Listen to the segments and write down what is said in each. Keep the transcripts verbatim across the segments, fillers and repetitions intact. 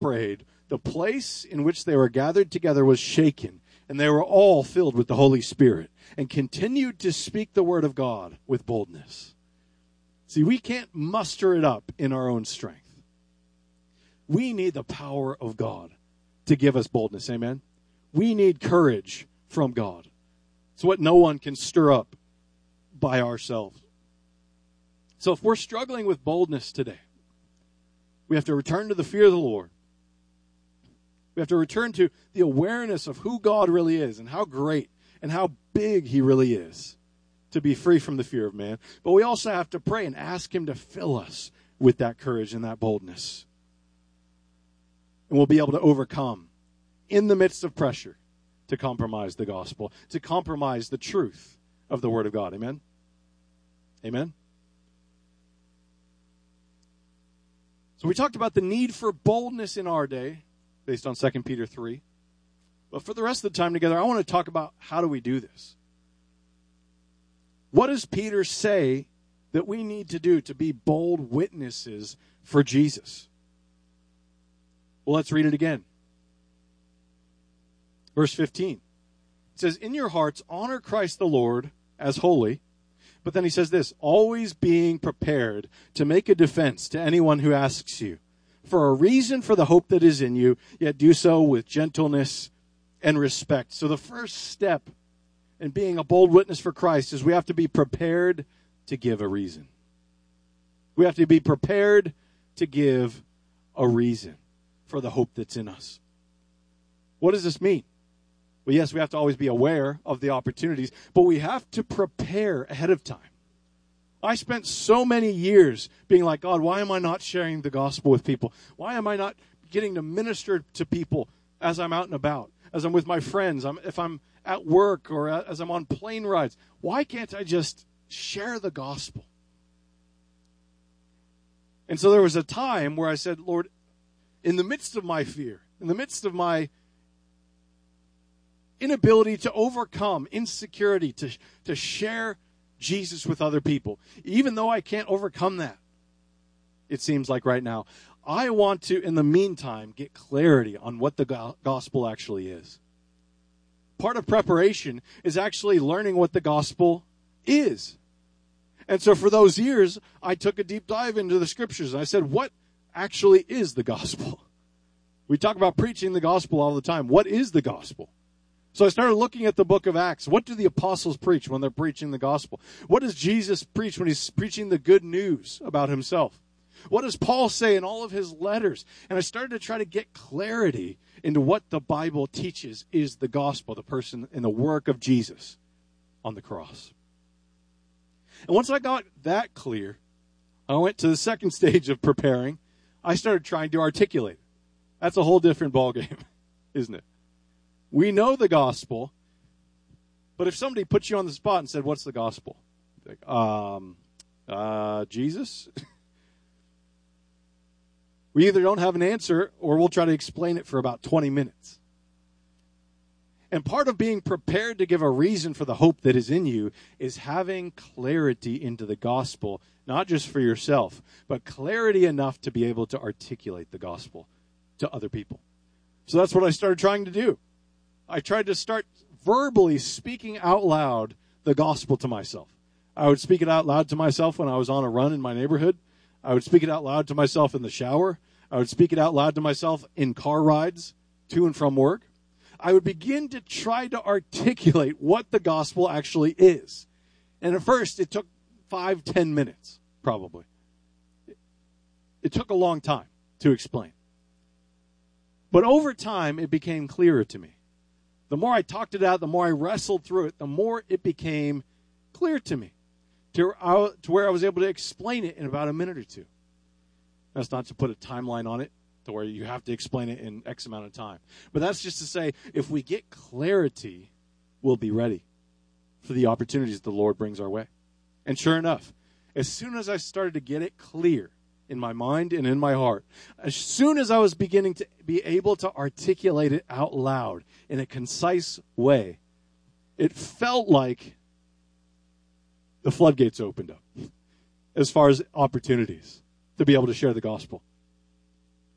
prayed, the place in which they were gathered together was shaken, and they were all filled with the Holy Spirit, and continued to speak the word of God with boldness. See, we can't muster it up in our own strength. We need the power of God to give us boldness, amen? We need courage from God. It's what no one can stir up by ourselves. So if we're struggling with boldness today, we have to return to the fear of the Lord. We have to return to the awareness of who God really is and how great and how big he really is to be free from the fear of man. But we also have to pray and ask him to fill us with that courage and that boldness. And we'll be able to overcome in the midst of pressure to compromise the gospel, to compromise the truth of the word of God. Amen? Amen? So we talked about the need for boldness in our day, based on Second Peter three. But for the rest of the time together, I want to talk about how do we do this. What does Peter say that we need to do to be bold witnesses for Jesus? Well, let's read it again. Verse fifteen. It says, in your hearts, honor Christ the Lord as holy. But then he says this, always being prepared to make a defense to anyone who asks you for a reason for the hope that is in you, yet do so with gentleness and respect. So the first step in being a bold witness for Christ is we have to be prepared to give a reason. We have to be prepared to give a reason for the hope that's in us. What does this mean? Well, yes, we have to always be aware of the opportunities, but we have to prepare ahead of time. I spent so many years being like, God, why am I not sharing the gospel with people? Why am I not getting to minister to people as I'm out and about, as I'm with my friends, I'm, if I'm at work or as I'm on plane rides? Why can't I just share the gospel? And so there was a time where I said, Lord, in the midst of my fear, in the midst of my inability to overcome insecurity, to, to share Jesus with other people, even though I can't overcome that, it seems like right now, I want to, in the meantime, get clarity on what the go- gospel actually is. Part of preparation is actually learning what the gospel is. And so for those years, I took a deep dive into the scriptures, and I said, what actually is the gospel? We talk about preaching the gospel all the time. What is the gospel? So I started looking at the book of Acts. What do the apostles preach when they're preaching the gospel? What does Jesus preach when he's preaching the good news about himself? What does Paul say in all of his letters? And I started to try to get clarity into what the Bible teaches is the gospel, the person and the work of Jesus on the cross. And once I got that clear, I went to the second stage of preparing. I started trying to articulate it. That's a whole different ballgame, isn't it? We know the gospel, but if somebody put you on the spot and said, what's the gospel? Like, um, uh, Jesus? We either don't have an answer or we'll try to explain it for about twenty minutes. And part of being prepared to give a reason for the hope that is in you is having clarity into the gospel, not just for yourself, but clarity enough to be able to articulate the gospel to other people. So that's what I started trying to do. I tried to start verbally speaking out loud the gospel to myself. I would speak it out loud to myself when I was on a run in my neighborhood. I would speak it out loud to myself in the shower. I would speak it out loud to myself in car rides to and from work. I would begin to try to articulate what the gospel actually is. And at first, it took five, ten minutes, probably. It took a long time to explain. But over time, it became clearer to me. The more I talked it out, the more I wrestled through it, the more it became clear to me, to, to where I was able to explain it in about a minute or two. That's not to put a timeline on it, to where you have to explain it in X amount of time. But that's just to say, if we get clarity, we'll be ready for the opportunities the Lord brings our way. And sure enough, as soon as I started to get it clear in my mind and in my heart, as soon as I was beginning to be able to articulate it out loud in a concise way, it felt like the floodgates opened up as far as opportunities to be able to share the gospel.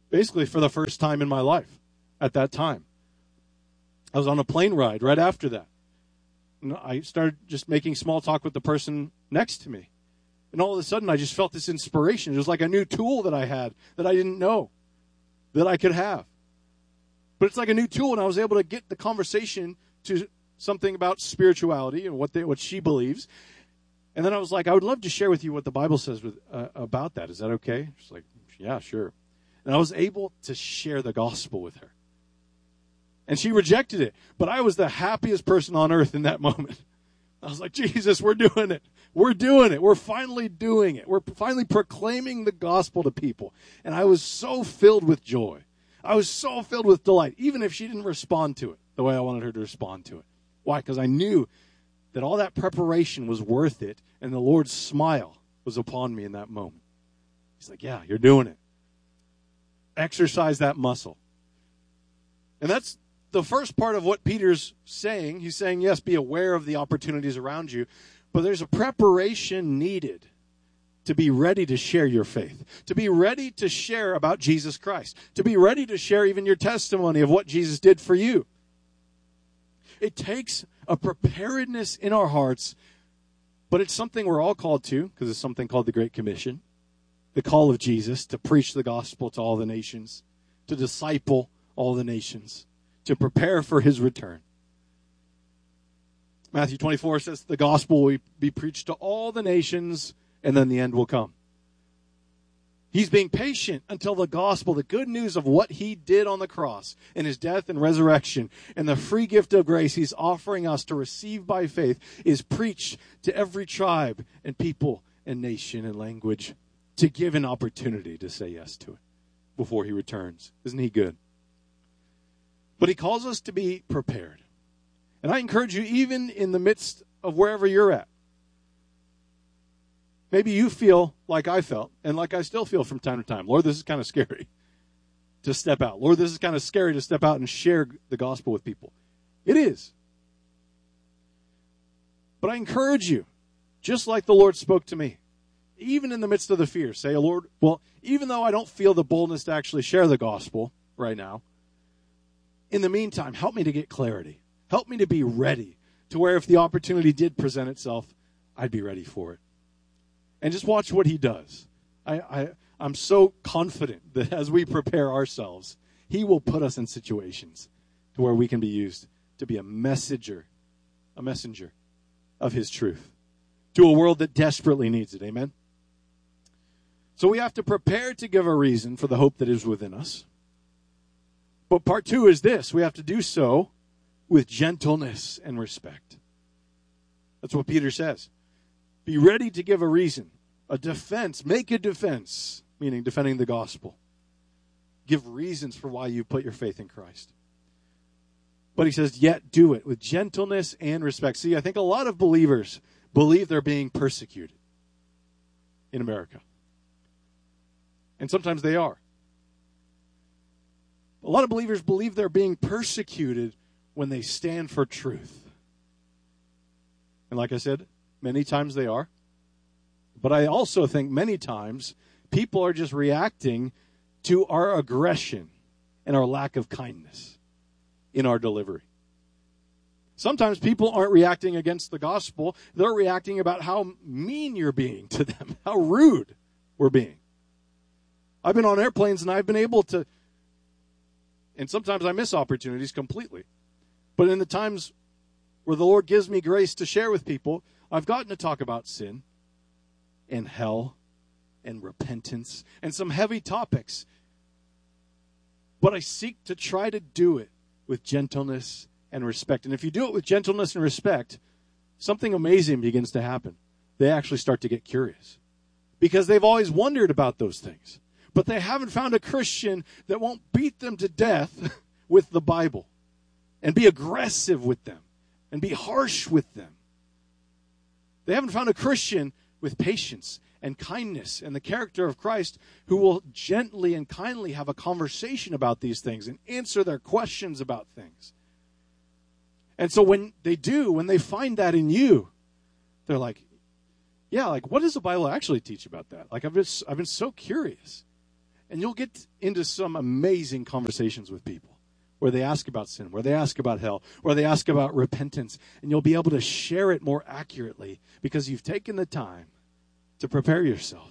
basically for the first time in my life at that time. I was on a plane ride right after that. And I started just making small talk with the person next to me. And all of a sudden, I just felt this inspiration. It was like a new tool that I had that I didn't know that I could have. But it's like a new tool, and I was able to get the conversation to something about spirituality and what they, what she believes. And then I was like, I would love to share with you what the Bible says with, uh, about that. Is that okay? She's like, yeah, sure. And I was able to share the gospel with her. And she rejected it. But I was the happiest person on earth in that moment. I was like, Jesus, we're doing it. We're doing it. We're finally doing it. We're finally proclaiming the gospel to people. And I was so filled with joy. I was so filled with delight, even if she didn't respond to it the way I wanted her to respond to it. Why? Because I knew that all that preparation was worth it, and the Lord's smile was upon me in that moment. He's like, yeah, you're doing it. Exercise that muscle. And that's the first part of what Peter's saying. He's saying, yes, be aware of the opportunities around you, but there's a preparation needed to be ready to share your faith, to be ready to share about Jesus Christ, to be ready to share even your testimony of what Jesus did for you. It takes a preparedness in our hearts, but it's something we're all called to, because it's something called the Great Commission, the call of Jesus to preach the gospel to all the nations, to disciple all the nations, to prepare for his return. Matthew twenty-four says the gospel will be preached to all the nations, and then the end will come. He's being patient until the gospel, the good news of what he did on the cross and his death and resurrection and the free gift of grace he's offering us to receive by faith, is preached to every tribe and people and nation and language, to give an opportunity to say yes to it before he returns. Isn't he good? But he calls us to be prepared. And I encourage you, even in the midst of wherever you're at, maybe you feel like I felt, and like I still feel from time to time, Lord, this is kind of scary to step out. Lord, this is kind of scary to step out and share the gospel with people. It is. But I encourage you, just like the Lord spoke to me, even in the midst of the fear, say, oh, Lord, well, even though I don't feel the boldness to actually share the gospel right now, in the meantime, help me to get clarity. Help me to be ready to where if the opportunity did present itself, I'd be ready for it. And just watch what he does. I, I, I'm so confident that as we prepare ourselves, he will put us in situations to where we can be used to be a messenger, a messenger of his truth to a world that desperately needs it. Amen? So we have to prepare to give a reason for the hope that is within us. But part two is this. We have to do so with gentleness and respect. That's what Peter says. Be ready to give a reason, a defense. Make a defense, meaning defending the gospel. Give reasons for why you put your faith in Christ. But he says, yet do it with gentleness and respect. See, I think a lot of believers believe they're being persecuted in America. And sometimes they are. A lot of believers believe they're being persecuted when they stand for truth. And like I said, many times they are. But I also think many times people are just reacting to our aggression and our lack of kindness in our delivery. Sometimes people aren't reacting against the gospel. They're reacting about how mean you're being to them, how rude we're being. I've been on airplanes and I've been able to, and sometimes I miss opportunities completely. But in the times where the Lord gives me grace to share with people, I've gotten to talk about sin and hell and repentance and some heavy topics. But I seek to try to do it with gentleness and respect. And if you do it with gentleness and respect, something amazing begins to happen. They actually start to get curious because they've always wondered about those things. But they haven't found a Christian that won't beat them to death with the Bible and be aggressive with them and be harsh with them. They haven't found a Christian with patience and kindness and the character of Christ who will gently and kindly have a conversation about these things and answer their questions about things. And so when they do, when they find that in you, they're like, yeah, like what does the Bible actually teach about that? Like I've been, I've been so curious. And you'll get into some amazing conversations with people where they ask about sin, where they ask about hell, where they ask about repentance. And you'll be able to share it more accurately because you've taken the time to prepare yourself.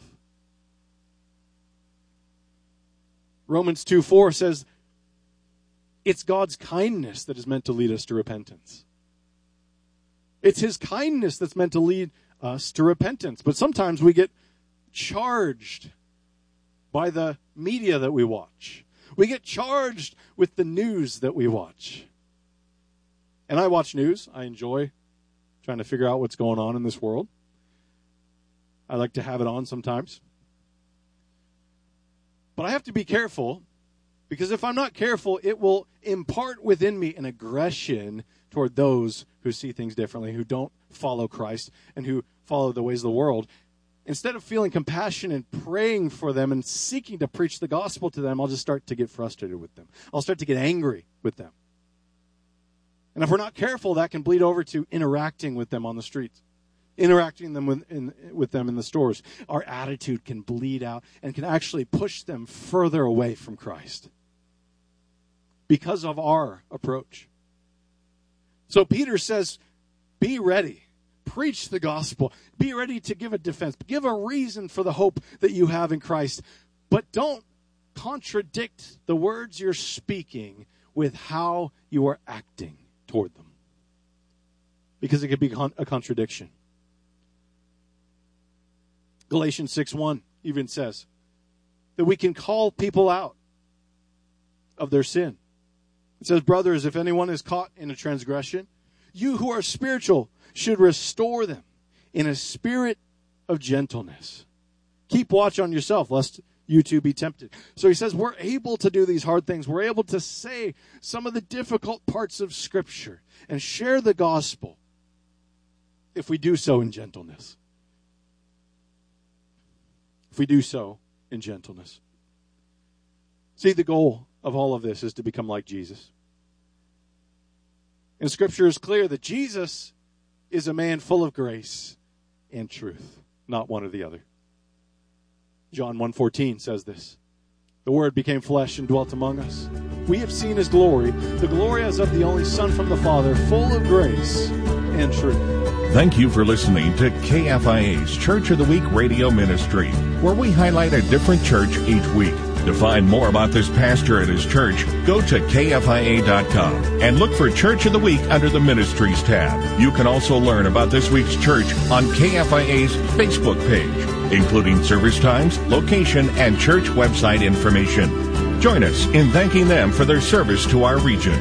Romans two four says, it's God's kindness that is meant to lead us to repentance. It's his kindness that's meant to lead us to repentance. But sometimes we get charged by the media that we watch. We get charged with the news that we watch. And I watch news. I enjoy trying to figure out what's going on in this world. I like to have it on sometimes. But I have to be careful, because if I'm not careful, it will impart within me an aggression toward those who see things differently, who don't follow Christ, and who follow the ways of the world. Instead of feeling compassion and praying for them and seeking to preach the gospel to them, I'll just start to get frustrated with them. I'll start to get angry with them. And if we're not careful, that can bleed over to interacting with them on the streets, interacting them with, in, with them in the stores. Our attitude can bleed out and can actually push them further away from Christ because of our approach. So Peter says, be ready. Preach the gospel. Be ready to give a defense. Give a reason for the hope that you have in Christ. But don't contradict the words you're speaking with how you are acting toward them, because it could be a contradiction. Galatians six one even says that we can call people out of their sin. It says, brothers, if anyone is caught in a transgression, you who are spiritual should restore them in a spirit of gentleness. Keep watch on yourself, lest you too be tempted. So he says we're able to do these hard things. We're able to say some of the difficult parts of Scripture and share the gospel if we do so in gentleness. If we do so in gentleness. See, the goal of all of this is to become like Jesus. And Scripture is clear that Jesus is a man full of grace and truth, not one or the other. John one fourteen says this. The Word became flesh and dwelt among us. We have seen his glory, the glory as of the only Son from the Father, full of grace and truth. Thank you for listening to K F I A's Church of the Week radio ministry, where we highlight a different church each week. To find more about this pastor and his church, go to K F I A dot com and look for Church of the Week under the Ministries tab. You can also learn about this week's church on K F I A's Facebook page, including service times, location, and church website information. Join us in thanking them for their service to our region.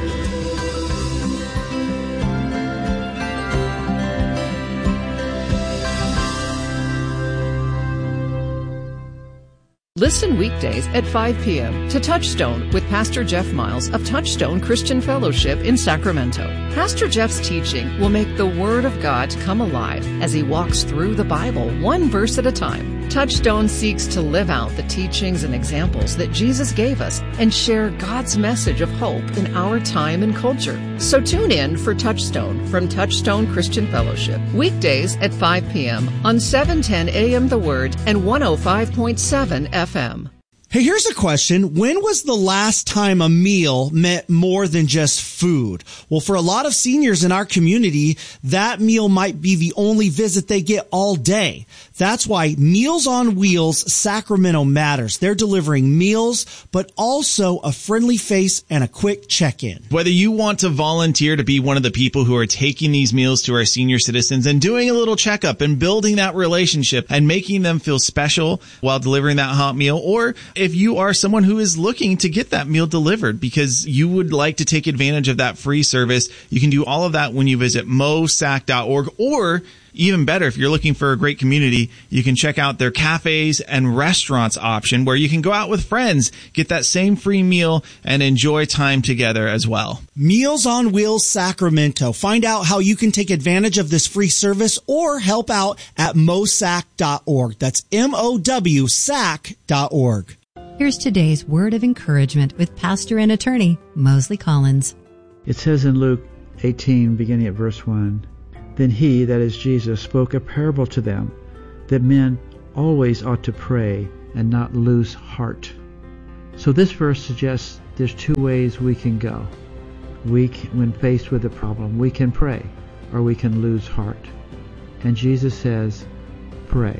Listen weekdays at five p.m. to Touchstone with Pastor Jeff Miles of Touchstone Christian Fellowship in Sacramento. Pastor Jeff's teaching will make the Word of God come alive as he walks through the Bible one verse at a time. Touchstone seeks to live out the teachings and examples that Jesus gave us and share God's message of hope in our time and culture. So tune in for Touchstone from Touchstone Christian Fellowship, weekdays at five p.m. on seven ten a.m. The Word and one oh five point seven F M. Hey, here's a question. When was the last time a meal meant more than just food? Well, for a lot of seniors in our community, that meal might be the only visit they get all day. That's why Meals on Wheels Sacramento matters. They're delivering meals, but also a friendly face and a quick check-in. Whether you want to volunteer to be one of the people who are taking these meals to our senior citizens and doing a little checkup and building that relationship and making them feel special while delivering that hot meal, or if you are someone who is looking to get that meal delivered because you would like to take advantage of that free service, you can do all of that when you visit mosac dot org, or even better, if you're looking for a great community, you can check out their cafes and restaurants option where you can go out with friends, get that same free meal, and enjoy time together as well. Meals on Wheels Sacramento. Find out how you can take advantage of this free service or help out at mosac dot org. That's M O W S A C dot org. Here's today's word of encouragement with pastor and attorney Mosley Collins. It says in Luke eighteen, beginning at verse one, Then he, that is Jesus, spoke a parable to them, that men always ought to pray and not lose heart. So this verse suggests there's two ways we can go. We can, when faced with a problem, we can pray or we can lose heart. And Jesus says, pray.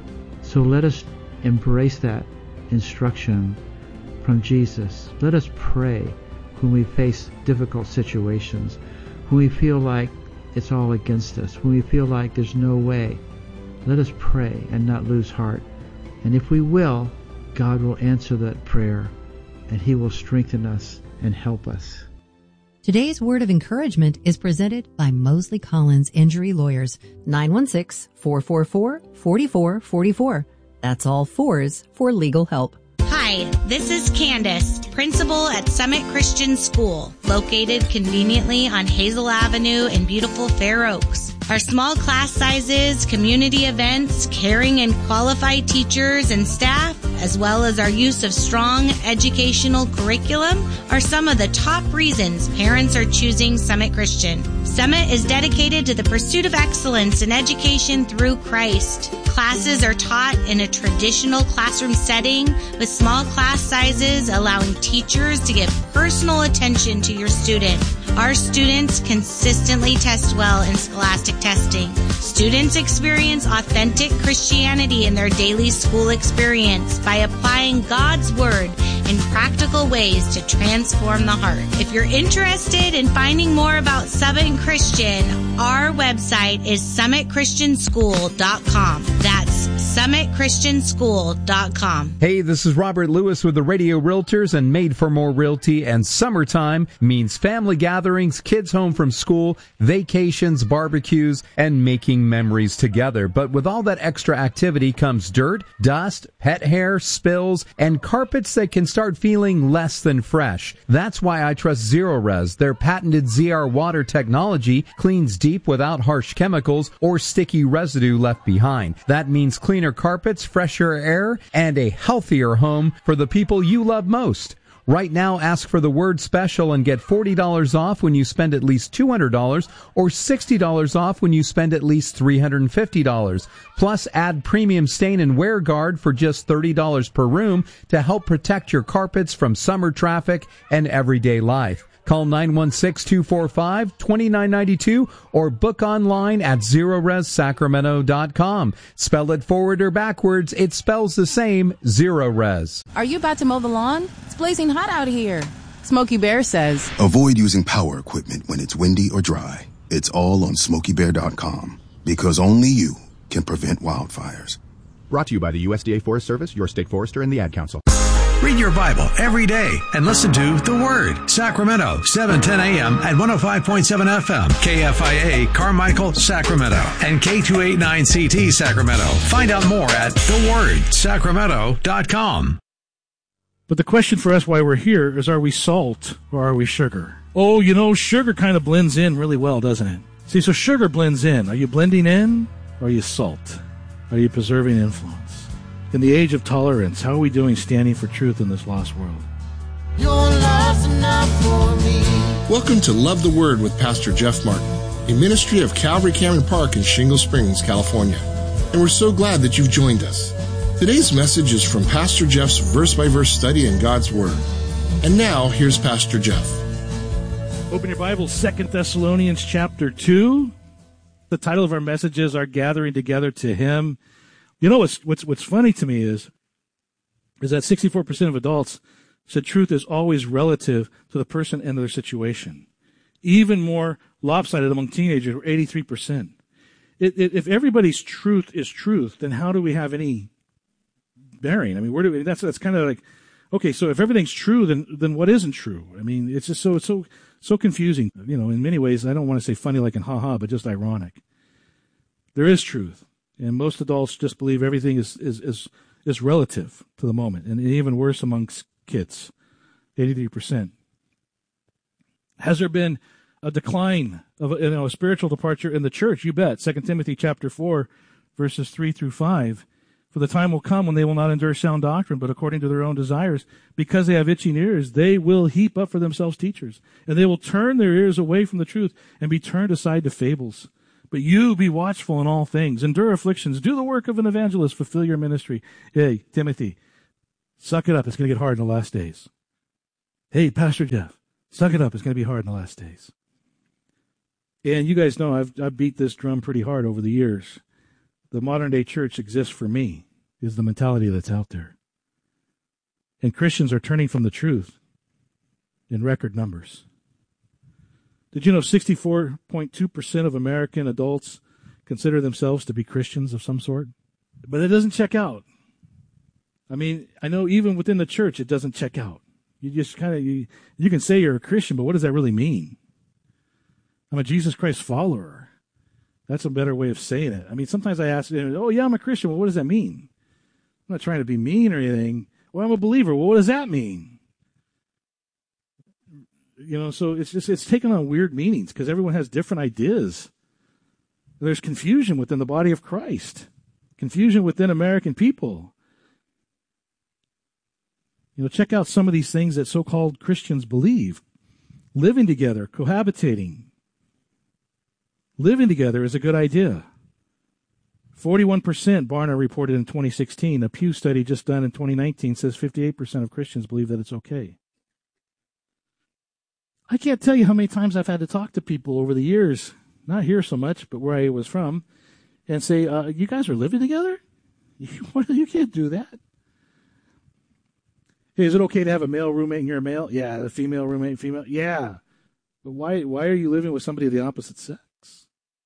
So let us embrace that instruction from Jesus. Let us pray when we face difficult situations, when we feel like it's all against us, when we feel like there's no way. Let us pray and not lose heart. And if we will, God will answer that prayer, and He will strengthen us and help us. Today's word of encouragement is presented by Mosley Collins Injury Lawyers, nine one six, four four four, four four four four. That's all fours for legal help. Hi, this is Candace, principal at Summit Christian School, located conveniently on Hazel Avenue in beautiful Fair Oaks. Our small class sizes, community events, caring and qualified teachers and staff, as well as our use of strong educational curriculum, are some of the top reasons parents are choosing Summit Christian. Summit is dedicated to the pursuit of excellence in education through Christ. Classes are taught in a traditional classroom setting with small class sizes, allowing teachers to give personal attention to your student. Our students consistently test well in scholastic testing. Students experience authentic Christianity in their daily school experience by applying God's Word in practical ways to transform the heart. If you're interested in finding more about Summit Christian, our website is summit christian school dot com. That's summit christian school dot com. Hey, this is Robert Lewis with the Radio Realtors and Made for More Realty, and summertime means family gatherings, kids home from school, vacations, barbecues, and making memories together. But with all that extra activity comes dirt, dust, pet hair, spills, and carpets that can start feeling less than fresh. That's why I trust Zerorez. Their patented Z R water technology cleans deep without harsh chemicals or sticky residue left behind. That means cleaner carpets, fresher air, and a healthier home for the people you love most. Right now, ask for the word special and get forty dollars off when you spend at least two hundred dollars or sixty dollars off when you spend at least three hundred fifty dollars. Plus, add premium stain and wear guard for just thirty dollars per room to help protect your carpets from summer traffic and everyday life. Call nine one six, two four five, two nine nine two or book online at zerorez sacramento dot com. Spell it forward or backwards, it spells the same, Zerorez. Are you about to mow the lawn? It's blazing hot out here. Smokey Bear says, avoid using power equipment when it's windy or dry. It's all on smokey bear dot com, because only you can prevent wildfires. Brought to you by the U S D A Forest Service, your state forester, and the Ad Council. Read your Bible every day and listen to The Word. Sacramento, seven ten a.m. at one oh five point seven F M. K F I A, Carmichael, Sacramento. And K two eighty-nine C T, Sacramento. Find out more at the word sacramento dot com. But the question for us why we're here is, are we salt or are we sugar? Oh, you know, sugar kind of blends in really well, doesn't it? See, so sugar blends in. Are you blending in or are you salt? Are you preserving influence? In the age of tolerance, how are we doing standing for truth in this lost world? Your love's enough for me. Welcome to Love the Word with Pastor Jeff Martin, a ministry of Calvary Cameron Park in Shingle Springs, California. And we're so glad that you've joined us. Today's message is from Pastor Jeff's verse-by-verse study in God's Word. And now, here's Pastor Jeff. Open your Bible, Second Thessalonians chapter two. The title of our message is Our Gathering Together to Him. You know, what's, what's, what's funny to me is, is that sixty-four percent of adults said truth is always relative to the person and their situation. Even more lopsided among teenagers, eighty-three percent. It, it, if everybody's truth is truth, then how do we have any bearing? I mean, where do we, that's, that's kind of like, okay, so if everything's true, then, then what isn't true? I mean, it's just so, it's so, so confusing. You know, in many ways, I don't want to say funny like in ha-ha, but just ironic. There is truth. And most adults just believe everything is, is, is, is relative to the moment. And even worse amongst kids, eighty-three percent. Has there been a decline of you know, a spiritual departure in the church? You bet. Second Timothy chapter four, verses three through five. For the time will come when they will not endure sound doctrine, but according to their own desires, because they have itching ears, they will heap up for themselves teachers. And they will turn their ears away from the truth and be turned aside to fables. But you be watchful in all things, endure afflictions, do the work of an evangelist, fulfill your ministry. Hey, Timothy, Suck it up. It's going to get hard in the last days. Hey, Pastor Jeff, suck it up. It's going to be hard in the last days. And you guys know I've, I've beat this drum pretty hard over the years. The modern day church exists for me, is the mentality that's out there. And Christians are turning from the truth in record numbers. Did you know sixty-four point two percent of American adults consider themselves to be Christians of some sort? But it doesn't check out. I mean, I know even within the church, it doesn't check out. You just kind of, you, you can say you're a Christian, but what does that really mean? I'm a Jesus Christ follower. That's a better way of saying it. I mean, sometimes I ask, oh, yeah, I'm a Christian. Well, what does that mean? I'm not trying to be mean or anything. Well, I'm a believer. Well, what does that mean? You know, so it's just, it's taken on weird meanings because everyone has different ideas. There's confusion within the body of Christ, confusion within American people. You know, check out some of these things that so-called Christians believe. Living together, cohabitating. Living together is a good idea. forty-one percent, Barna reported in twenty sixteen. A Pew study just done in twenty nineteen says fifty-eight percent of Christians believe that it's okay. I can't tell you how many times I've had to talk to people over the years, not here so much, but where I was from, and say, uh, you guys are living together? You can't do that. Hey, is it okay to have a male roommate and you're a male? Yeah. A female roommate, female? Yeah. But why, why are you living with somebody of the opposite sex?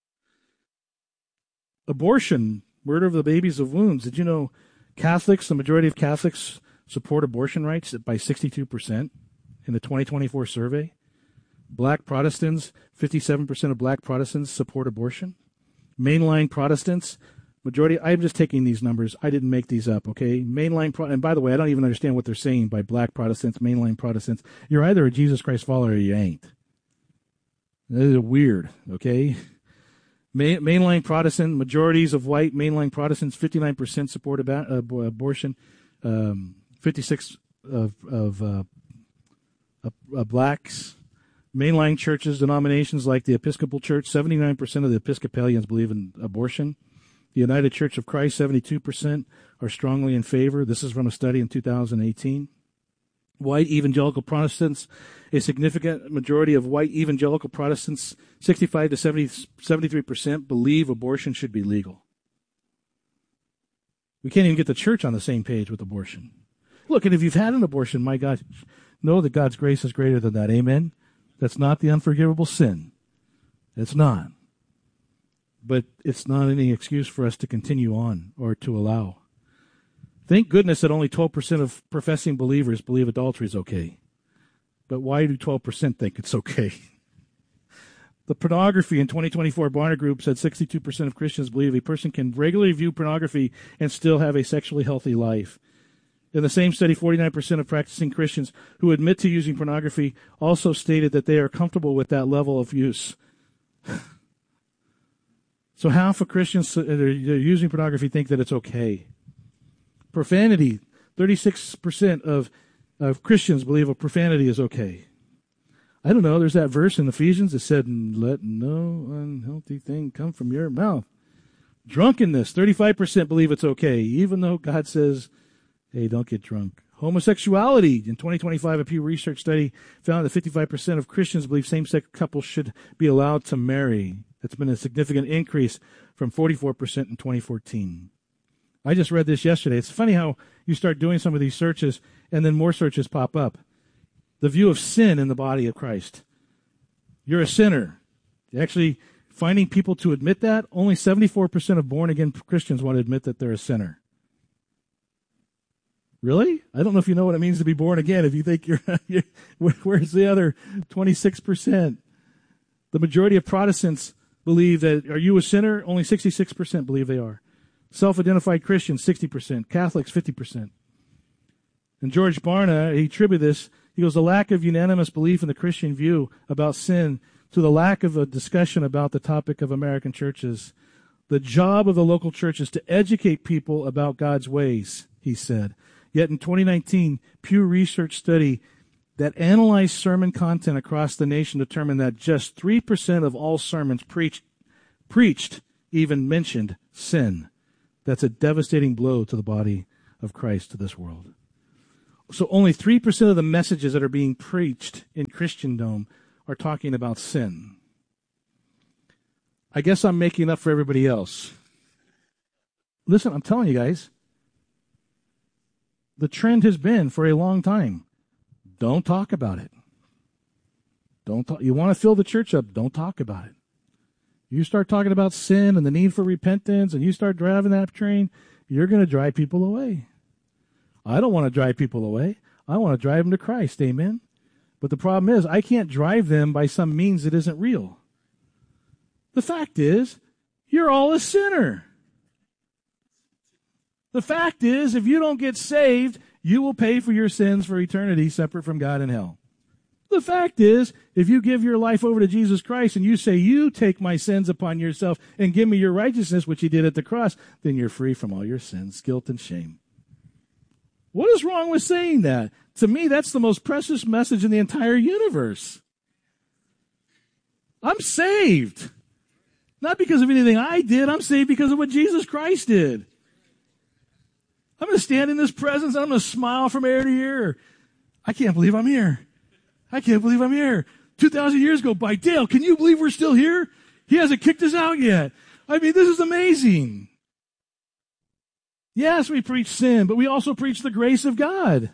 Abortion, murder of the babies of wombs. Did you know Catholics, the majority of Catholics support abortion rights by sixty-two percent in the twenty twenty-four survey? Black Protestants, fifty-seven percent of black Protestants support abortion. Mainline Protestants, majority, I'm just taking these numbers. I didn't make these up, okay? Mainline, Pro- and by the way, I don't even understand what they're saying by black Protestants, mainline Protestants. You're either a Jesus Christ follower or you ain't. That is weird, okay? Main, mainline Protestant, majorities of white mainline Protestants, fifty-nine percent support about, uh, abortion, um, fifty-six of, of uh, uh, uh, blacks. Mainline churches, denominations like the Episcopal Church, seventy-nine percent of the Episcopalians believe in abortion. The United Church of Christ, seventy-two percent are strongly in favor. This is from a study in two thousand eighteen. White evangelical Protestants, a significant majority of white evangelical Protestants, sixty-five to seventy, seventy-three percent believe abortion should be legal. We can't even get the church on the same page with abortion. Look, and if you've had an abortion, my God, know that God's grace is greater than that. Amen? That's not the unforgivable sin. It's not. But it's not any excuse for us to continue on or to allow. Thank goodness that only twelve percent of professing believers believe adultery is okay. But why do twelve percent think it's okay? The pornography in twenty twenty-four, Barna Group said sixty-two percent of Christians believe a person can regularly view pornography and still have a sexually healthy life. In the same study, forty-nine percent of practicing Christians who admit to using pornography also stated that they are comfortable with that level of use. So half of Christians that are using pornography think that it's okay. Profanity, thirty-six percent of, of Christians believe a profanity is okay. I don't know, there's that verse in Ephesians that said, let no unhealthy thing come from your mouth. Drunkenness, thirty-five percent believe it's okay, even though God says, hey, don't get drunk. Homosexuality, in twenty twenty-five, a Pew Research study found that fifty-five percent of Christians believe same-sex couples should be allowed to marry. That's been a significant increase from forty-four percent in twenty fourteen. I just read this yesterday. It's funny how you start doing some of these searches and then more searches pop up. The view of sin in the body of Christ. You're a sinner. Actually, finding people to admit that, only seventy-four percent of born-again Christians want to admit that they're a sinner. Really? I don't know if you know what it means to be born again. If you think you're, you're where's the other twenty-six percent? The majority of Protestants believe that, are you a sinner? Only sixty-six percent believe they are. Self-identified Christians, sixty percent. Catholics, fifty percent. And George Barna, he attributed this, he goes, the lack of unanimous belief in the Christian view about sin to the lack of a discussion about the topic of American churches. The job of the local church is to educate people about God's ways, he said. Yet in twenty nineteen, Pew Research study that analyzed sermon content across the nation determined that just three percent of all sermons preached, preached even mentioned sin. That's a devastating blow to the body of Christ, to this world. So only three percent of the messages that are being preached in Christendom are talking about sin. I guess I'm making up for everybody else. Listen, I'm telling you guys, the trend has been for a long time, don't talk about it. Don't talk. You want to fill the church up, don't talk about it. You start talking about sin and the need for repentance, and you start driving that train, you're going to drive people away. I don't want to drive people away. I want to drive them to Christ, amen? But the problem is, I can't drive them by some means that isn't real. The fact is, you're all a sinner. The fact is, if you don't get saved, you will pay for your sins for eternity separate from God in hell. The fact is, if you give your life over to Jesus Christ and you say, you take my sins upon yourself and give me your righteousness, which he did at the cross, then you're free from all your sins, guilt, and shame. What is wrong with saying that? To me, that's the most precious message in the entire universe. I'm saved. Not because of anything I did. I'm saved because of what Jesus Christ did. I'm going to stand in this presence and I'm going to smile from ear to ear. I can't believe I'm here. I can't believe I'm here. two thousand years go by. Dale, can you believe we're still here? He hasn't kicked us out yet. I mean, this is amazing. Yes, we preach sin, but we also preach the grace of God.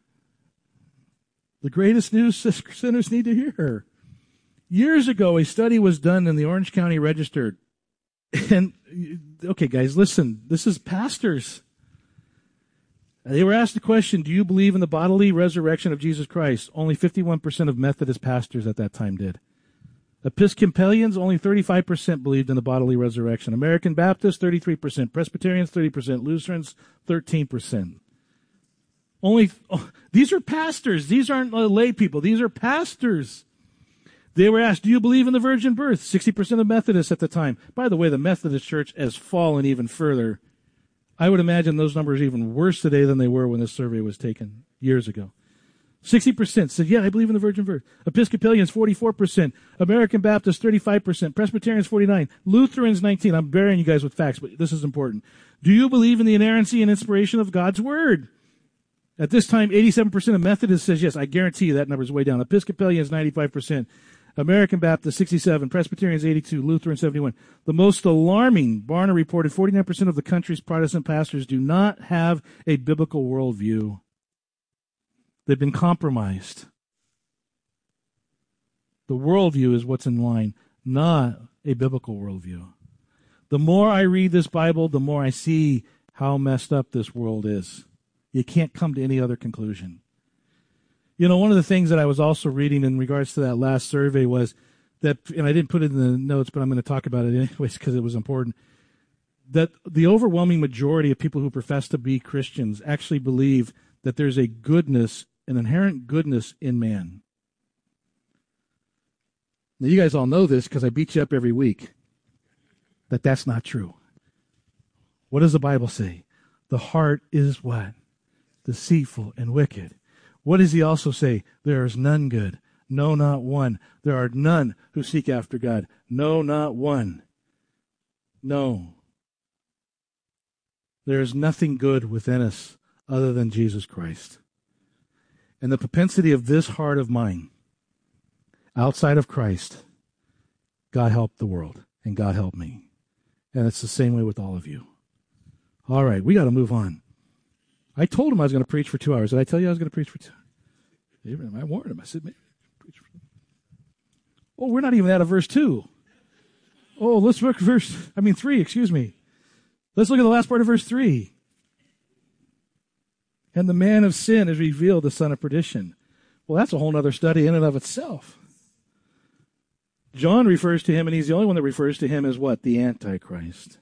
The greatest news sinners need to hear. Years ago, a study was done in the Orange County Register. And, okay, guys, listen. This is pastors. They were asked the question, do you believe in the bodily resurrection of Jesus Christ? Only fifty-one percent of Methodist pastors at that time did. Episcopalians, only thirty-five percent believed in the bodily resurrection. American Baptists, thirty-three percent. Presbyterians, thirty percent. Lutherans, thirteen percent. Only, oh, these are pastors. These aren't uh, lay people. These are pastors. They were asked, do you believe in the virgin birth? sixty percent of Methodists at the time. By the way, the Methodist Church has fallen even further. I would imagine those numbers are even worse today than they were when this survey was taken years ago. sixty percent said, yeah, I believe in the virgin birth. Episcopalians, forty-four percent. American Baptists, thirty-five percent. Presbyterians, forty-nine percent. Lutherans, nineteen percent. I'm burying you guys with facts, but this is important. Do you believe in the inerrancy and inspiration of God's Word? At this time, eighty-seven percent of Methodists says yes. I guarantee you that number is way down. Episcopalians, ninety-five percent. American Baptists, sixty-seven. Presbyterians, eighty-two. Lutheran, seventy-one. The most alarming, Barna reported forty-nine percent of the country's Protestant pastors do not have a biblical worldview. They've been compromised. The worldview is what's in line, not a biblical worldview. The more I read this Bible, the more I see how messed up this world is. You can't come to any other conclusion. You know, one of the things that I was also reading in regards to that last survey was that, and I didn't put it in the notes, but I'm going to talk about it anyways because it was important, that the overwhelming majority of people who profess to be Christians actually believe that there's a goodness, an inherent goodness in man. Now, you guys all know this because I beat you up every week, that that's not true. What does the Bible say? The heart is what? Deceitful and wicked. What does he also say? There is none good. No, not one. There are none who seek after God. No, not one. No. There is nothing good within us other than Jesus Christ. And the propensity of this heart of mine, outside of Christ, God helped the world, and God helped me. And it's the same way with all of you. All right, we got to move on. I told him I was going to preach for two hours. Did I tell you I was going to preach for two? I warned him. I said, maybe preach for two. Oh, we're not even out of verse two. Oh, let's look at verse, I mean three, excuse me. Let's look at the last part of verse three. And the man of sin is revealed, the son of perdition. Well, that's a whole other study in and of itself. John refers to him, and he's the only one that refers to him as what? The Antichrist.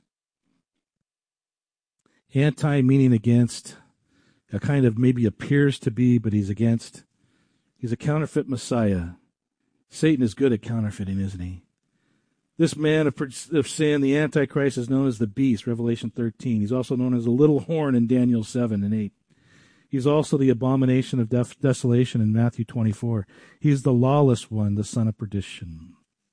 Anti meaning against. A kind of maybe appears to be, but he's against. He's a counterfeit Messiah. Satan is good at counterfeiting, isn't he? This man of, of sin, the Antichrist, is known as the beast, Revelation thirteen. He's also known as the little horn in Daniel seven and eight. He's also the abomination of def- desolation in Matthew twenty-four. He's the lawless one, the son of perdition.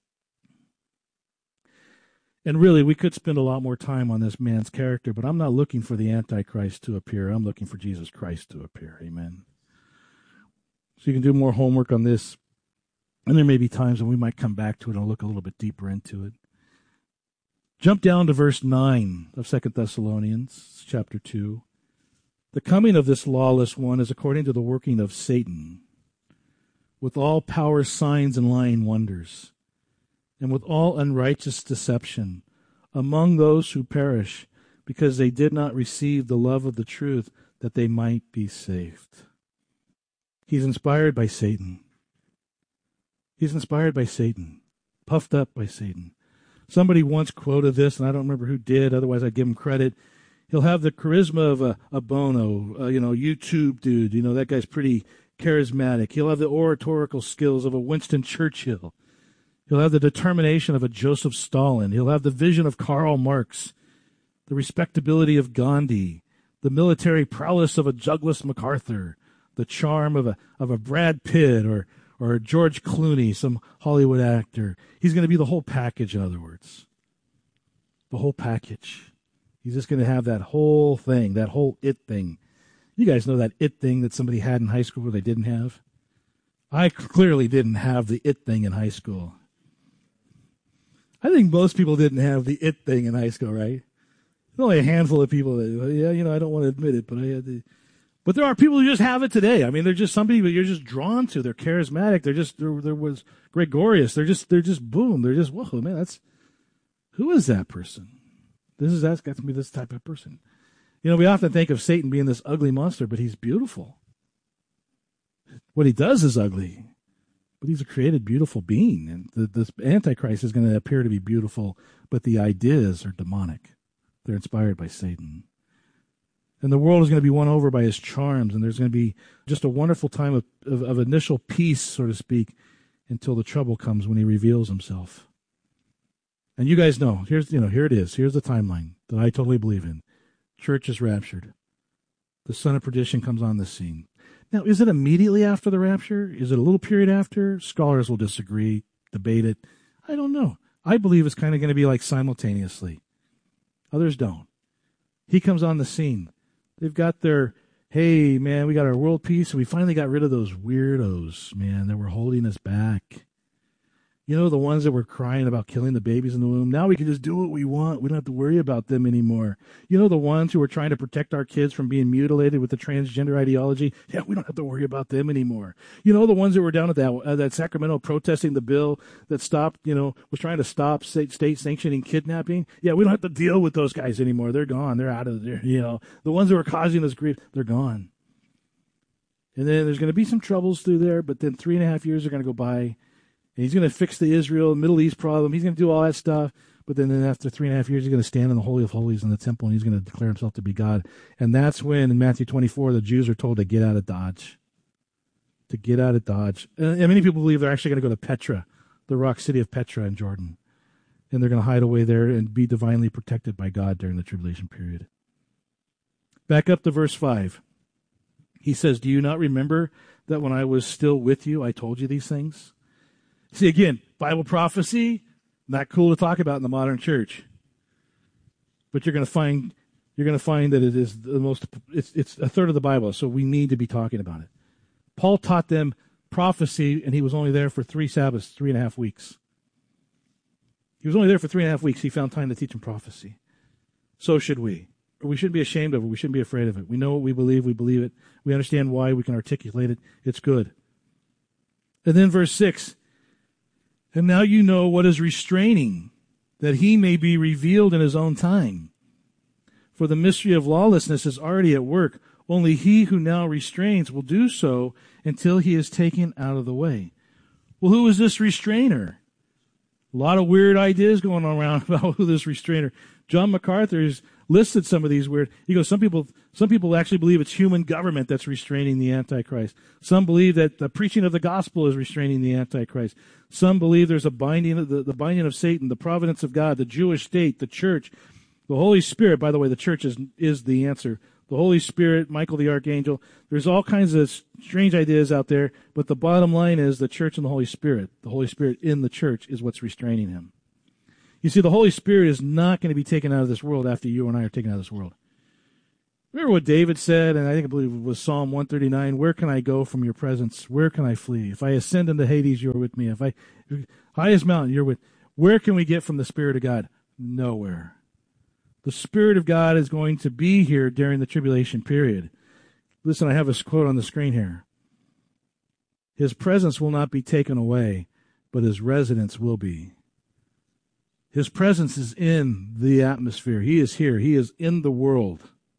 And really, we could spend a lot more time on this man's character, but I'm not looking for the Antichrist to appear. I'm looking for Jesus Christ to appear. Amen. So you can do more homework on this. And there may be times when we might come back to it and look a little bit deeper into it. Jump down to verse nine of Second Thessalonians chapter two. The coming of this lawless one is according to the working of Satan, with all power, signs, and lying wonders, and with all unrighteous deception among those who perish, because they did not receive the love of the truth, that they might be saved. He's inspired by Satan. He's inspired by Satan, puffed up by Satan. Somebody once quoted this, and I don't remember who did, otherwise I'd give him credit. He'll have the charisma of a, a Bono, uh, you know, YouTube dude. You know, that guy's pretty charismatic. He'll have the oratorical skills of a Winston Churchill. He'll have the determination of a Joseph Stalin. He'll have the vision of Karl Marx, the respectability of Gandhi, the military prowess of a Douglas MacArthur, the charm of a of a Brad Pitt or or a George Clooney, some Hollywood actor. He's going to be the whole package, in other words. The whole package. He's just going to have that whole thing, that whole it thing. You guys know that it thing that somebody had in high school where they didn't have? I clearly didn't have the it thing in high school. I think most people didn't have the it thing in high school, right? There's only a handful of people that, yeah, you know, I don't want to admit it, but I had the... But there are people who just have it today. I mean, they're just somebody that you're just drawn to. They're charismatic. They're just, there, there was Gregorius. They're just, they're just boom. They're just, whoa, man, that's, who is that person? This is, that's got to be this type of person. You know, we often think of Satan being this ugly monster, but he's beautiful. What he does is ugly, but he's a created, beautiful being. And the, this Antichrist is going to appear to be beautiful, but the ideas are demonic. They're inspired by Satan. And the world is going to be won over by his charms, and there's going to be just a wonderful time of, of, of initial peace, so to speak, until the trouble comes when he reveals himself. And you guys know, here's you know, here it is. Here's the timeline that I totally believe in. Church is raptured. The son of perdition comes on the scene. Now, is it immediately after the rapture? Is it a little period after? Scholars will disagree, debate it. I don't know. I believe it's kind of going to be like simultaneously. Others don't. He comes on the scene. They've got their, hey, man, we got our world peace, and we finally got rid of those weirdos, man, that were holding us back. You know, the ones that were crying about killing the babies in the womb. Now we can just do what we want. We don't have to worry about them anymore. You know, the ones who were trying to protect our kids from being mutilated with the transgender ideology. Yeah, we don't have to worry about them anymore. You know, the ones that were down at that uh, that Sacramento protesting the bill that stopped, you know, was trying to stop state, state sanctioning kidnapping. Yeah, we don't have to deal with those guys anymore. They're gone. They're out of there. You know, the ones that were causing us grief, they're gone. And then there's going to be some troubles through there, but then three and a half years are going to go by. And he's going to fix the Israel, Middle East problem. He's going to do all that stuff. But then, then after three and a half years, he's going to stand in the Holy of Holies in the temple, and he's going to declare himself to be God. And that's when, in Matthew twenty-four, the Jews are told to get out of Dodge. To get out of Dodge. And many people believe they're actually going to go to Petra, the rock city of Petra in Jordan. And they're going to hide away there and be divinely protected by God during the tribulation period. Back up to verse five. He says, do you not remember that when I was still with you, I told you these things? See, again, Bible prophecy, not cool to talk about in the modern church. But you're going to find you're going to find that it is the most it's it's a third of the Bible, so we need to be talking about it. Paul taught them prophecy, and he was only there for three Sabbaths, three and a half weeks. He was only there for three and a half weeks. He found time to teach them prophecy. So should we. We shouldn't be ashamed of it. We shouldn't be afraid of it. We know what we believe. We believe it. We understand why. We can articulate it. It's good. And then verse six. And now you know what is restraining, that he may be revealed in his own time. For the mystery of lawlessness is already at work. Only he who now restrains will do so until he is taken out of the way. Well, who is this restrainer? A lot of weird ideas going on around about who this restrainer. John MacArthur has listed some of these weird. He goes, some people, some people actually believe it's human government that's restraining the Antichrist. Some believe that the preaching of the gospel is restraining the Antichrist. Some believe there's a binding of the, the binding of Satan, the providence of God, the Jewish state, the church, the Holy Spirit. By the way, the church is is the answer. The Holy Spirit, Michael the Archangel. There's all kinds of strange ideas out there, but the bottom line is the church and the Holy Spirit. The Holy Spirit in the church is what's restraining him. You see, the Holy Spirit is not going to be taken out of this world after you and I are taken out of this world. Remember what David said, and I think I believe it was Psalm one thirty-nine, where can I go from your presence? Where can I flee? If I ascend into Hades, you're with me. If I, highest mountain, you're with. Where can we get from the Spirit of God? Nowhere. The Spirit of God is going to be here during the tribulation period. Listen, I have a quote on the screen here. His presence will not be taken away, but his residence will be. His presence is in the atmosphere. He is here. He is in the world.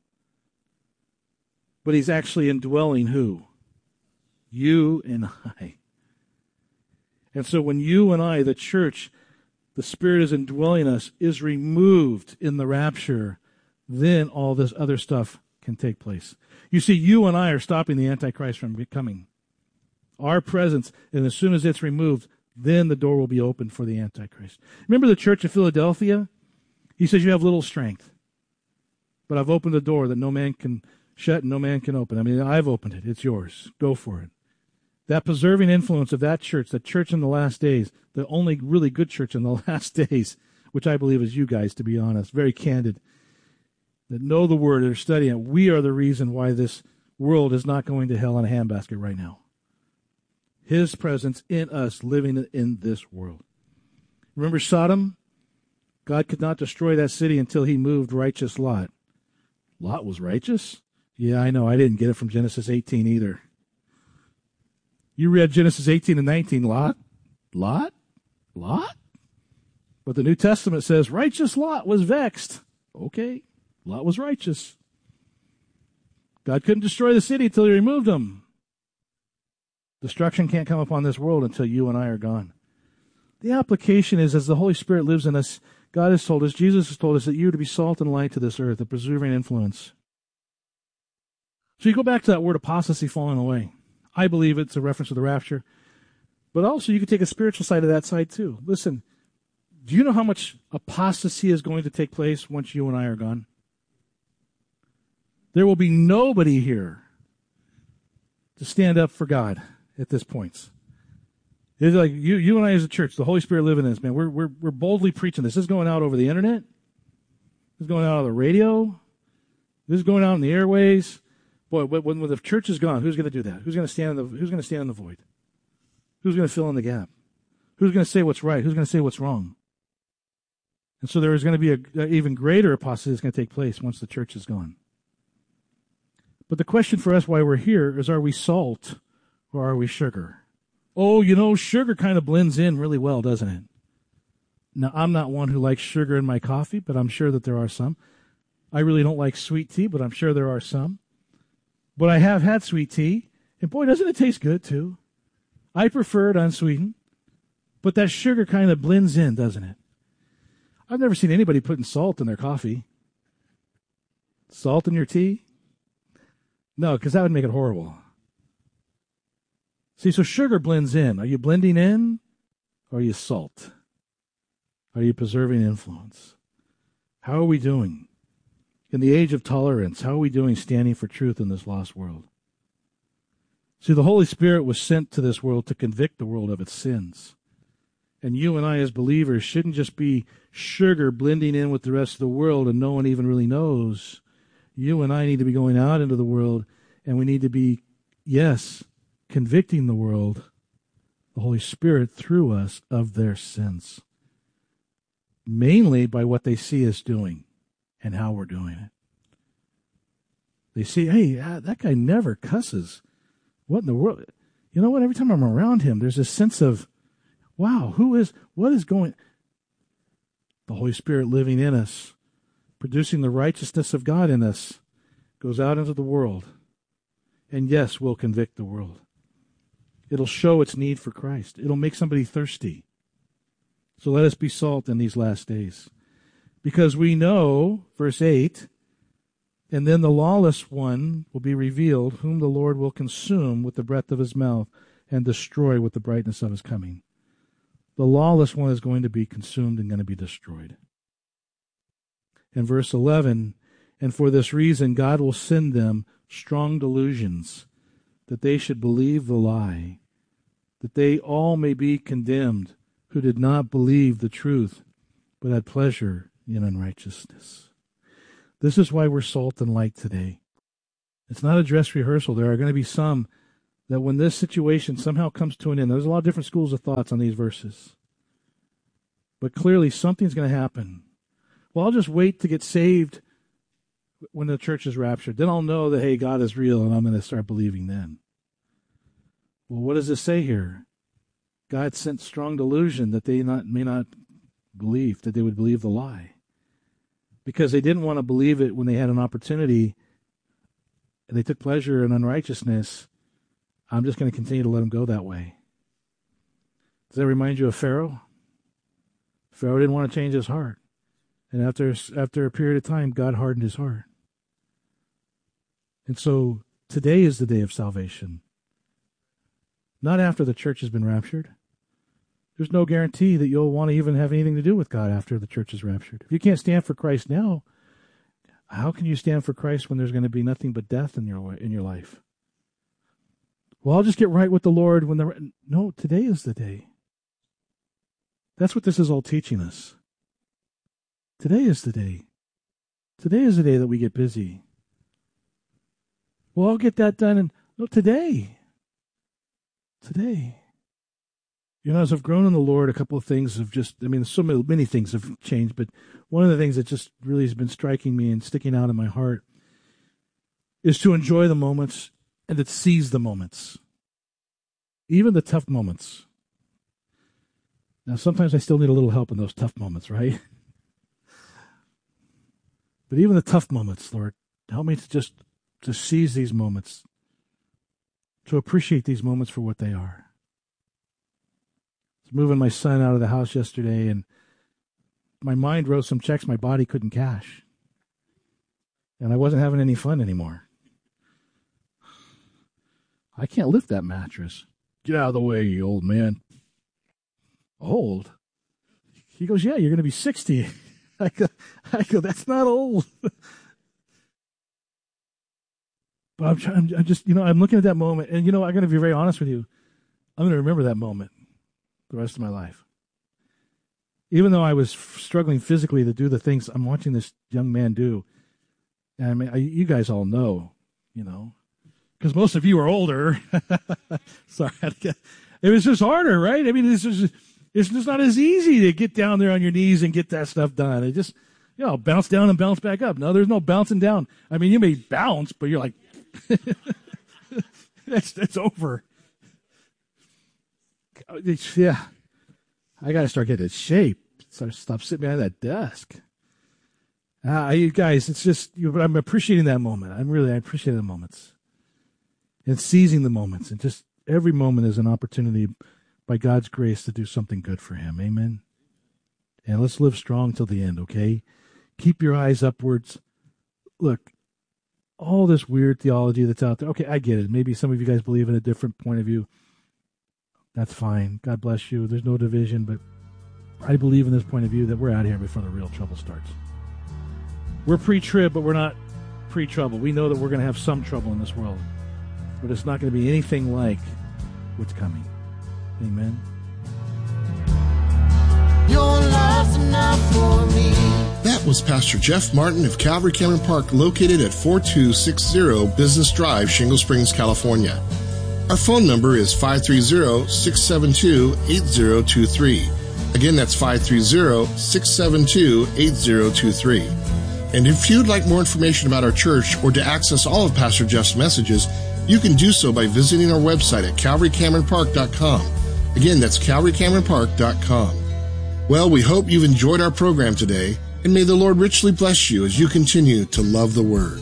But he's actually indwelling who? You and I. And so when you and I, the church, the Spirit is indwelling us, is removed in the rapture, then all this other stuff can take place. You see, you and I are stopping the Antichrist from coming. Our presence, and as soon as it's removed, then the door will be open for the Antichrist. Remember the church of Philadelphia? He says, you have little strength, but I've opened the door that no man can shut and no man can open. I mean, I've opened it. It's yours. Go for it. That preserving influence of that church, the church in the last days, the only really good church in the last days, which I believe is you guys, to be honest, very candid, that know the Word, that are studying it. We are the reason why this world is not going to hell in a handbasket right now. His presence in us, living in this world. Remember Sodom? God could not destroy that city until he moved righteous Lot. Lot was righteous? Yeah, I know. I didn't get it from Genesis eighteen either. You read Genesis eighteen and nineteen. Lot? Lot? Lot? But the New Testament says, righteous Lot was vexed. Okay, Lot was righteous. God couldn't destroy the city until he removed him. Destruction can't come upon this world until you and I are gone. The application is, as the Holy Spirit lives in us, God has told us, Jesus has told us, that you are to be salt and light to this earth, a preserving influence. So you go back to that word apostasy falling away. I believe it's a reference to the rapture. But also you can take a spiritual side of that side too. Listen, do you know how much apostasy is going to take place once you and I are gone? There will be nobody here to stand up for God at this point. It's like you, you and I as a church, the Holy Spirit living in us, man. We're we're we're boldly preaching this. This is going out over the internet. This is going out on the radio. This is going out in the airways. Boy, when, when the church is gone, who's going to do that? Who's going to stand in the Who's going to stand in the void? Who's going to fill in the gap? Who's going to say what's right? Who's going to say what's wrong? And so there is going to be a, a even greater apostasy that's going to take place once the church is gone. But the question for us, why we're here, is: are we salt or are we sugar? Oh, you know, sugar kind of blends in really well, doesn't it? Now, I'm not one who likes sugar in my coffee, but I'm sure that there are some. I really don't like sweet tea, but I'm sure there are some. But I have had sweet tea, and boy, doesn't it taste good, too. I prefer it unsweetened, but that sugar kind of blends in, doesn't it? I've never seen anybody putting salt in their coffee. Salt in your tea? No, because that would make it horrible. See, so sugar blends in. Are you blending in, or are you salt? Are you preserving influence? How are we doing? In the age of tolerance, how are we doing standing for truth in this lost world? See, the Holy Spirit was sent to this world to convict the world of its sins. And you and I as believers shouldn't just be sugar blending in with the rest of the world and no one even really knows. You and I need to be going out into the world, and we need to be, yes, convicting the world, the Holy Spirit through us, of their sins. Mainly by what they see us doing and how we're doing it. They see, hey, that guy never cusses. What in the world? You know what? Every time I'm around him, there's this sense of, wow, who is, what is going? The Holy Spirit living in us, producing the righteousness of God in us, goes out into the world. And yes, will convict the world. It'll show its need for Christ. It'll make somebody thirsty. So let us be salt in these last days. Because we know, verse eight, and then the lawless one will be revealed, whom the Lord will consume with the breath of his mouth and destroy with the brightness of his coming. The lawless one is going to be consumed and going to be destroyed. In verse eleven, and for this reason God will send them strong delusions, that they should believe the lie, that they all may be condemned who did not believe the truth, but had pleasure in unrighteousness. This is why we're salt and light today. It's not a dress rehearsal. There are going to be some that when this situation somehow comes to an end, there's a lot of different schools of thoughts on these verses. But clearly something's going to happen. Well, I'll just wait to get saved when the church is raptured. Then I'll know that, hey, God is real, and I'm going to start believing then. Well, what does this say here? God sent strong delusion that they not may not believe, that they would believe the lie. Because they didn't want to believe it when they had an opportunity, and they took pleasure in unrighteousness. I'm just going to continue to let them go that way. Does that remind you of Pharaoh? Pharaoh didn't want to change his heart. And after, after a period of time, God hardened his heart. And so today is the day of salvation. Not after the church has been raptured. There's no guarantee that you'll want to even have anything to do with God after the church is raptured. If you can't stand for Christ now, how can you stand for Christ when there's going to be nothing but death in your in your life? Well, I'll just get right with the Lord when the... No, today is the day. That's what this is all teaching us. Today is the day. Today is the day that we get busy. Well, I'll get that done. And no, today. Today. You know, as I've grown in the Lord, a couple of things have just, I mean, so many, many things have changed, but one of the things that just really has been striking me and sticking out in my heart is to enjoy the moments and to seize the moments. Even the tough moments. Now, sometimes I still need a little help in those tough moments, right? But even the tough moments, Lord, help me to just to seize these moments, to appreciate these moments for what they are. I was moving my son out of the house yesterday, and my mind wrote some checks my body couldn't cash. And I wasn't having any fun anymore. I can't lift that mattress. Get out of the way, you old man. Old? He goes, yeah, you're going to be sixty. I go, I go, that's not old. But I'm, trying, I'm just, you know, I'm looking at that moment, and, you know, I'm going to be very honest with you. I'm going to remember that moment the rest of my life. Even though I was struggling physically to do the things I'm watching this young man do. And I mean, I, you guys all know, you know, because most of you are older. Sorry. It was just harder, right? I mean, it's just, it's just not as easy to get down there on your knees and get that stuff done. It just, you know, bounce down and bounce back up. No, there's no bouncing down. I mean, you may bounce, but you're like, that's, that's over. It's, yeah. I got to start getting in shape. Start, stop sitting behind that desk. Uh, you guys, it's just, you know, I'm appreciating that moment. I'm really, I appreciate the moments. And seizing the moments. And just every moment is an opportunity by God's grace to do something good for Him. Amen. And let's live strong till the end, okay? Keep your eyes upwards. Look, all this weird theology that's out there. Okay, I get it. Maybe some of you guys believe in a different point of view. That's fine. God bless you. There's no division, but I believe in this point of view that we're out here before the real trouble starts. We're pre-trib, but we're not pre-trouble. We know that we're going to have some trouble in this world, but it's not going to be anything like what's coming. Amen. Your love's enough for me. That was Pastor Jeff Martin of Calvary Cameron Park, located at forty-two sixty Business Drive, Shingle Springs, California. Our phone number is five three zero, six seven two, eight zero two three. Again, that's five three zero, six seven two, eight zero two three. And if you'd like more information about our church or to access all of Pastor Jeff's messages, you can do so by visiting our website at calvary cameron park dot com. Again, that's calvary cameron park dot com. Well, we hope you've enjoyed our program today, and may the Lord richly bless you as you continue to love the Word.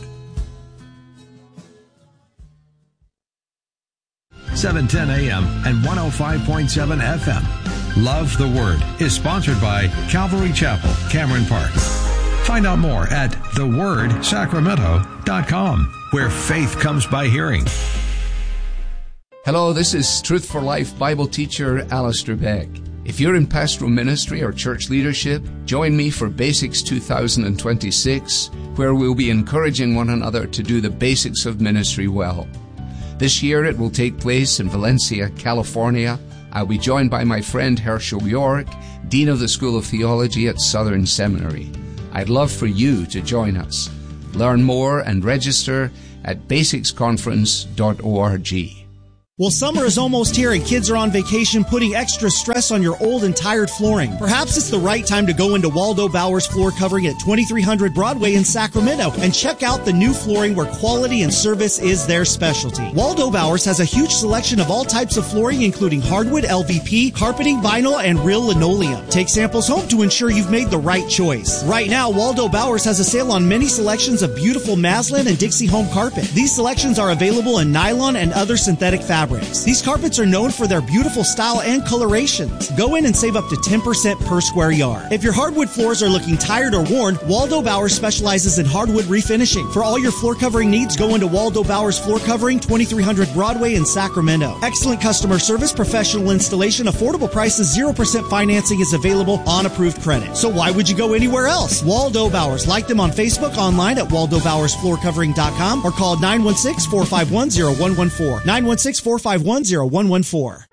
seven ten a.m. and one oh five point seven F M. Love the Word is sponsored by Calvary Chapel, Cameron Park. Find out more at the word sacramento dot com, where faith comes by hearing. Hello, this is Truth for Life Bible teacher Alistair Beck. If you're in pastoral ministry or church leadership, join me for Basics two thousand twenty-six, where we'll be encouraging one another to do the basics of ministry well. This year it will take place in Valencia, California. I'll be joined by my friend Herschel York, Dean of the School of Theology at Southern Seminary. I'd love for you to join us. Learn more and register at basics conference dot org. Well, summer is almost here and kids are on vacation, putting extra stress on your old and tired flooring. Perhaps it's the right time to go into Waldo Bowers Floor Covering at twenty-three hundred Broadway in Sacramento and check out the new flooring where quality and service is their specialty. Waldo Bowers has a huge selection of all types of flooring, including hardwood, L V P, carpeting, vinyl, and real linoleum. Take samples home to ensure you've made the right choice. Right now, Waldo Bowers has a sale on many selections of beautiful Maslin and Dixie home carpet. These selections are available in nylon and other synthetic fabrics. These carpets are known for their beautiful style and colorations. Go in and save up to ten percent per square yard. If your hardwood floors are looking tired or worn, Waldo Bowers specializes in hardwood refinishing. For all your floor covering needs, go into Waldo Bowers Floor Covering, twenty-three hundred Broadway in Sacramento. Excellent customer service, professional installation, affordable prices, zero percent financing is available on approved credit. So why would you go anywhere else? Waldo Bowers. Like them on Facebook, online at waldo bowers floor covering dot com, or call nine one six, four five one, zero one one four. nine one six, four five one, zero one one four.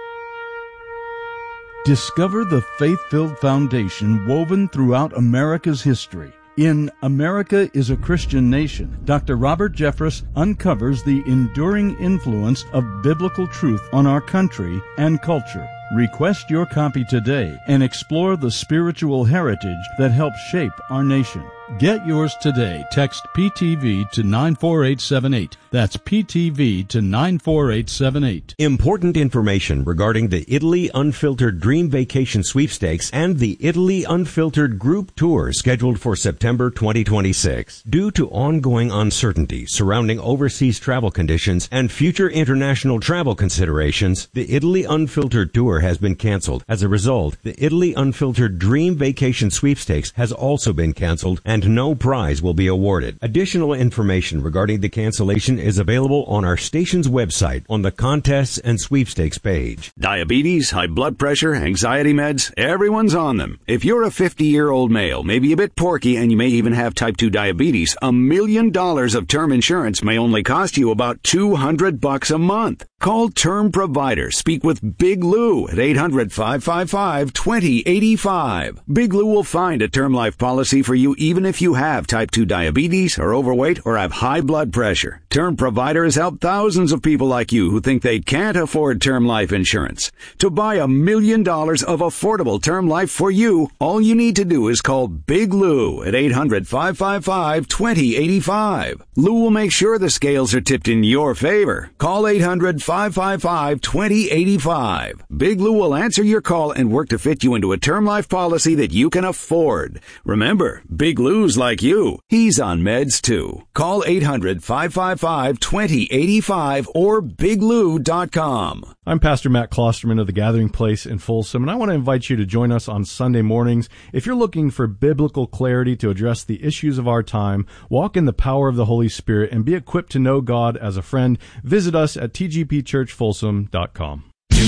Discover the faith-filled foundation woven throughout America's history. In America is a Christian Nation, Doctor Robert Jeffress uncovers the enduring influence of biblical truth on our country and culture. Request your copy today and explore the spiritual heritage that helps shape our nation. Get yours today. Text P T V to nine four eight seven eight. That's P T V to nine four eight seven eight. Important information regarding the Italy Unfiltered Dream Vacation Sweepstakes and the Italy Unfiltered Group Tour scheduled for September twenty twenty-six. Due to ongoing uncertainty surrounding overseas travel conditions and future international travel considerations, the Italy Unfiltered Tour has been canceled. As a result, the Italy Unfiltered Dream Vacation Sweepstakes has also been canceled, and no prize will be awarded. Additional information regarding the cancellation is available on our station's website on the Contests and Sweepstakes page. Diabetes, high blood pressure, anxiety meds, everyone's on them. If you're a fifty-year-old male, maybe a bit porky, and you may even have type two diabetes, a million dollars of term insurance may only cost you about two hundred bucks a month. Call Term Provider. Speak with Big Lou at eight hundred, five five five, two zero eight five. Big Lou will find a term life policy for you even if you have type two diabetes, are overweight, or have high blood pressure. Term Provider has helped thousands of people like you who think they can't afford term life insurance. To buy a million dollars of affordable term life for you, all you need to do is call Big Lou at eight hundred, five five five, two zero eight five. Lou will make sure the scales are tipped in your favor. Call eight hundred, five five five, two zero eight five. Big Lou will answer your call and work to fit you into a term life policy that you can afford. Remember, Big Lou's like you. He's on meds too. Call eight hundred, five five five, two zero eight five or big lou dot com. I'm Pastor Matt Klosterman of the Gathering Place in Folsom, and I want to invite you to join us on Sunday mornings. If you're looking for biblical clarity to address the issues of our time, walk in the power of the Holy Spirit, and be equipped to know God as a friend, visit us at t g p church folsom dot com.